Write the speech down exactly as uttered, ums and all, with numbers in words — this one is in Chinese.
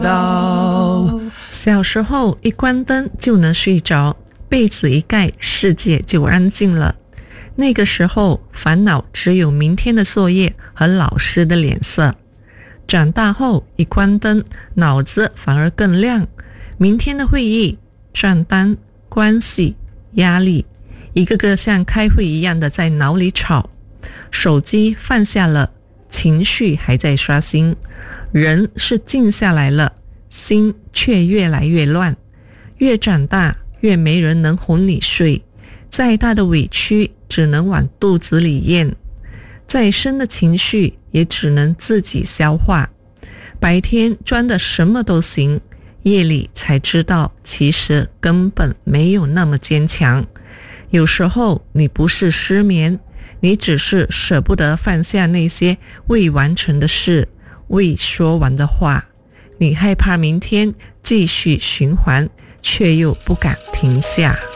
小时候一关灯就能睡着，被子一盖世界就安静了。那个时候烦恼只有明天的作业和老师的脸色。长大后一关灯，脑子反而更亮，明天的会议、账单、关系、压力，一个个像开会一样的在脑里吵。手机放下了，情绪还在刷新，人是静下来了，心却越来越乱。越长大越没人能哄你睡，再大的委屈只能往肚子里咽，再深的情绪也只能自己消化。白天装的什么都行，夜里才知道其实根本没有那么坚强。有时候你不是失眠，你只是舍不得放下那些未完成的事，未说完的话。你害怕明天继续循环，却又不敢停下。